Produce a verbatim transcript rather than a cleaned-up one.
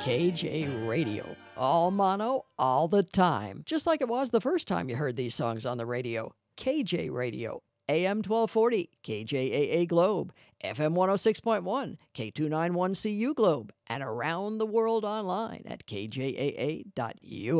K J Radio. All mono, all the time. Just like it was the first time you heard these songs on the radio. K J Radio. A M twelve forty, K J A A Globe. F M one oh six point one, K two ninety-one C U Globe. And around the world online at K J A A dot U S.